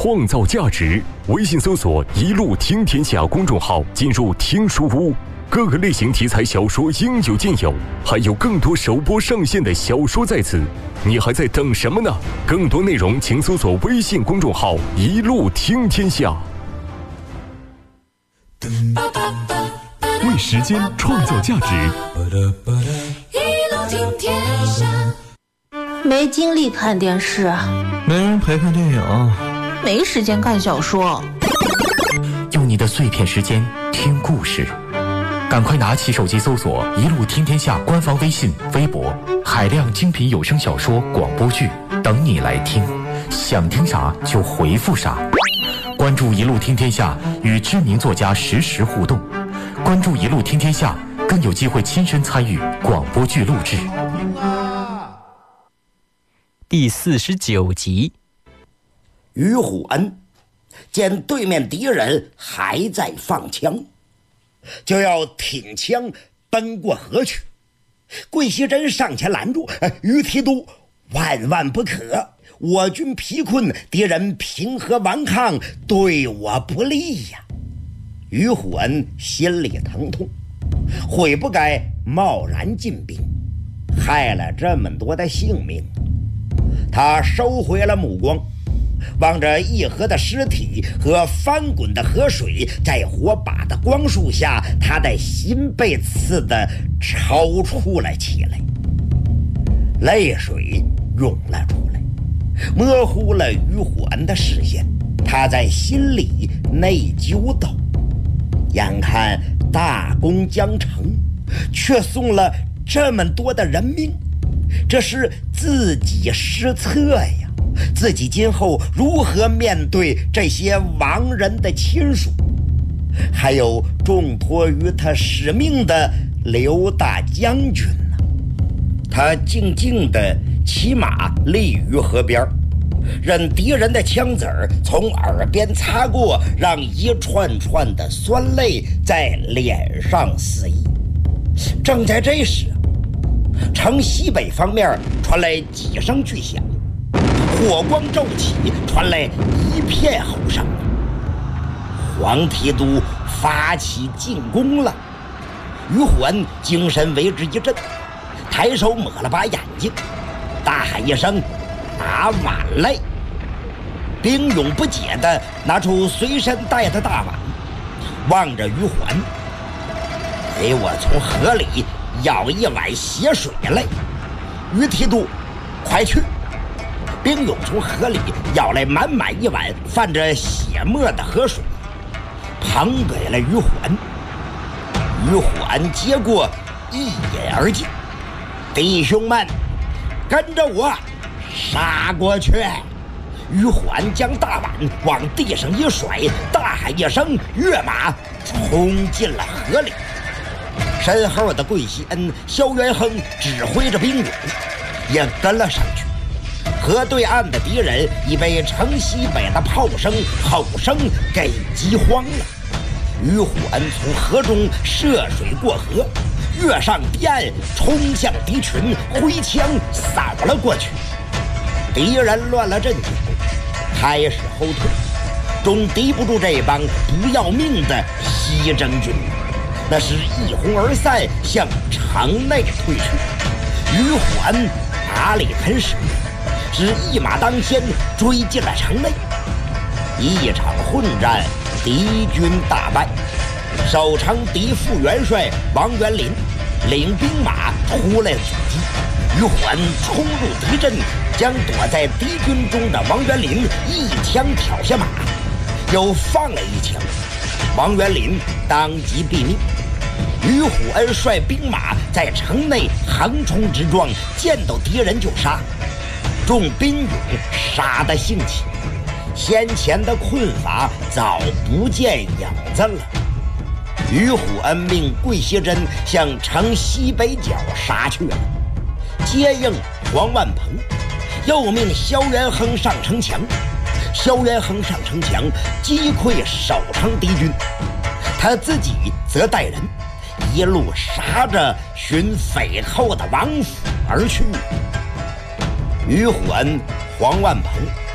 创造价值。微信搜索“一路听天下”公众号，进入听书屋，各个类型题材小说应有尽有，还有更多首播上线的小说在此，你还在等什么呢？更多内容请搜索微信公众号“一路听天下”。为时间创造价值， 一路听天下。 没精力看电视， 没人陪看电影， 没时间看小说， 用你的碎片时间听故事，赶快拿起手机搜索“一路听天下”官方微信、微博，海量精品有声小说、广播剧等你来听，想听啥就回复啥。关注“一路听天下”，与知名作家实时互动。关注“一路听天下”，更有机会亲身参与广播剧录制。 第49集。 于虎恩见对面敌人还在放枪，就要挺枪奔过河去。桂熙珍上前拦住：“于提督，万万不可！我军疲困，敌人平和顽抗，对我不利呀！”于虎恩心里疼痛，悔不该贸然进兵，害了这么多的性命。他收回了目光，望着一河的尸体和翻滚的河水，在火把的光束下，他的心被刺得抽搐了起来，泪水涌了出来，模糊了于虎恩的视线。他在心里内疚道：眼看大功将成，却送了这么多的人命，这是自己失策呀！自己今后如何面对这些亡人的亲属？还有重托于他使命的刘大将军呢？他静静地骑马立于河边，任敌人的枪子儿从耳边擦过，让一串串的酸泪在脸上肆意。正在这时，城西北方面传来几声巨响，火光骤起，传来一片吼声。黄提督发起进攻了。于虎恩精神为之一振，抬手抹了把眼睛，大喊一声：“拿碗来！”兵勇不解地拿出随身带的大碗，望着于虎恩：“给我从河里舀一碗血水来。”于提督，快去！兵勇从河里舀来满满一碗泛着血沫的河水，捧给了于虎恩。于虎恩接过，一饮而尽。弟兄们，跟着我杀过去！于虎恩将大碗往地上一甩，大喊一声，跃马冲进了河里。身后的桂熙恩、萧元亨指挥着兵勇也跟了上去。河对岸的敌人已被城西北的炮声、吼声给击慌了。于虎恩从河中涉水过河，跃上堤岸，冲向敌群，挥枪扫了过去。敌人乱了阵脚，开始后退，终敌不住这帮不要命的西征军，那是一哄而散，向城内退去。于虎恩哪里肯使，是一马当先追进了城内。一场混战，敌军大败。守城敌副元帅王元林领兵马出来阻击，于虎恩冲入敌阵，将躲在敌军中的王元林一枪挑下马，又放了一枪，王元林当即毙命。于虎恩率兵马在城内横冲直撞，见到敌人就杀。众兵勇杀得兴起，先前的困乏早不见影子了。于虎恩命桂熙珍向城西北角杀去了，接应黄万鹏，又命萧元亨上城墙。萧元亨上城墙击溃守城敌军，他自己则带人一路杀着寻匪后的王府而去。于虎恩、黄万鹏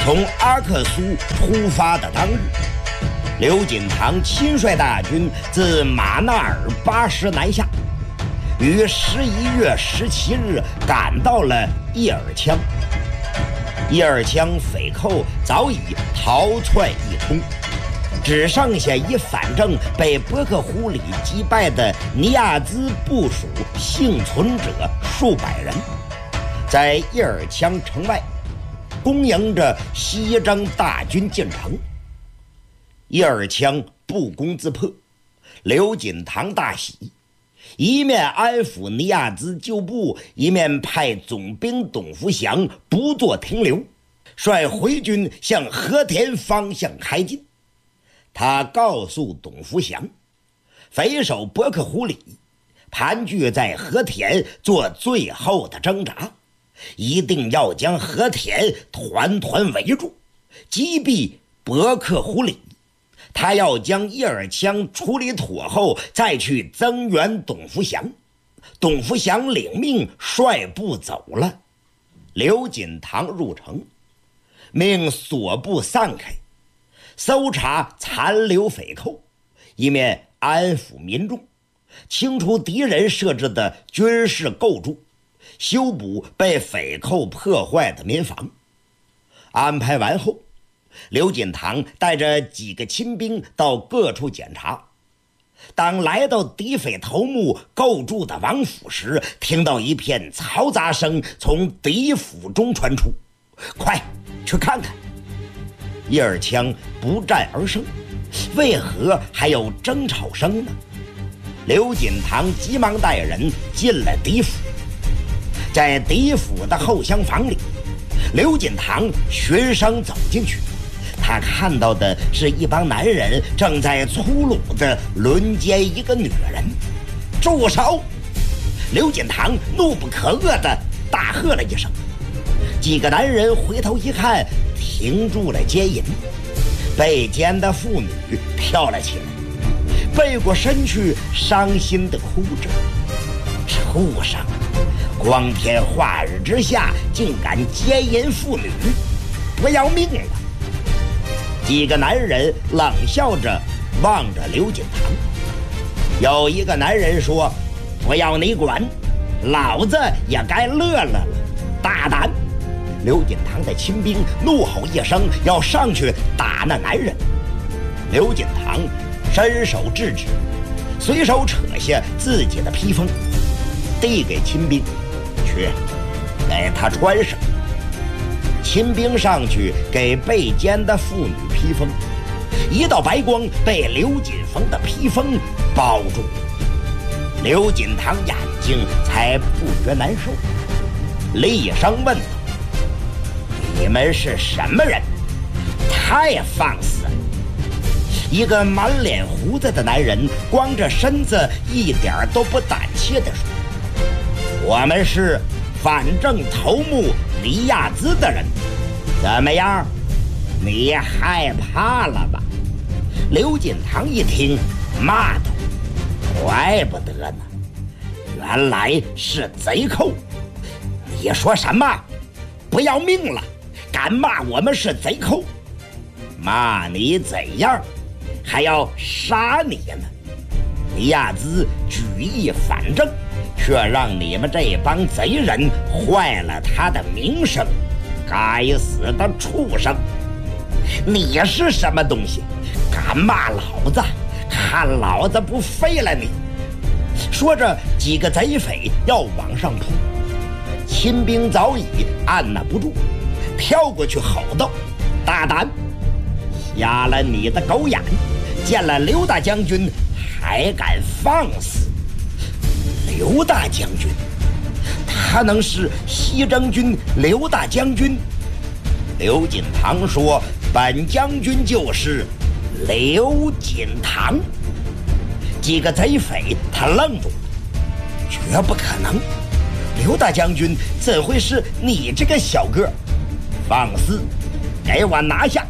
从阿克苏出发的当日，刘锦堂亲率大军自马纳尔巴什南下，于11月17日赶到了叶尔羌。叶尔羌匪寇早已逃窜一空，只剩下以反正被伯克胡里击败的尼亚兹部属幸存者数百人，在叶尔羌城外恭迎着西征大军进城。叶尔羌不攻自破，刘锦堂大喜，一面安抚尼亚兹旧部，一面派总兵董福祥不做停留，率回军向和田方向开进。他告诉董福祥，匪首伯克胡里盘踞在和田做最后的挣扎，一定要将和田团团围住，击毙伯克胡里。他要将叶尔羌处理妥后，再去增援董福祥。董福祥领命率部走了。刘锦堂入城，命所部散开，搜查残留匪寇，一面安抚民众，清除敌人设置的军事构筑，修补被匪寇破坏的民房。安排完后，刘锦堂带着几个亲兵到各处检查。当来到敌匪头目构筑的王府时，听到一片嘈杂声从敌府中传出，快去看看。叶尔羌不战而胜，为何还有争吵声呢？刘锦堂急忙带人进了敌府。在敌府的后厢房里，刘锦堂循声走进去，他看到的是一帮男人正在粗鲁地轮奸一个女人。住手！刘锦堂怒不可遏地大喝了一声。几个男人回头一看，停住了奸淫。被奸的妇女跳了起来，背过身去，伤心地哭着。畜生！光天化日之下竟敢奸淫妇女，不要命了！几个男人冷笑着望着刘锦堂。有一个男人说：“不要你管，老子也该乐乐了，大胆！”刘锦堂的亲兵怒吼一声，要上去打那男人。刘锦堂伸手制止，随手扯下自己的披风，递给亲兵，去给他穿上。亲兵上去给被奸的妇女披风，一道白光被刘锦峰的披风包住。刘锦堂眼睛才不觉难受，厉声问道：“你们是什么人？太放肆了！”一个满脸胡子的男人光着身子，一点都不胆怯地说：“我们是反正头目尼亚兹的人，怎么样？你害怕了吧？”刘锦堂一听，骂道：“怪不得呢，原来是贼寇！你说什么？不要命了？敢骂我们是贼寇？骂你怎样？还要杀你呢？尼亚兹举义反正，却让你们这帮贼人坏了他的名声，该死的畜生！你是什么东西？敢骂老子？看老子不废了你！”说着，几个贼匪要往上冲，亲兵早已按捺不住，跳过去吼道：“大胆！瞎了你的狗眼！见了刘大将军还敢放肆！刘大将军，他能是西征军刘大将军？”刘锦堂说：“本将军就是刘锦堂。”几个贼匪他愣住了，绝不可能！刘大将军怎会是你这个小个？放肆！给我拿下！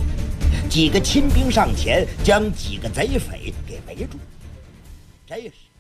几个亲兵上前，将几个贼匪给围住。这时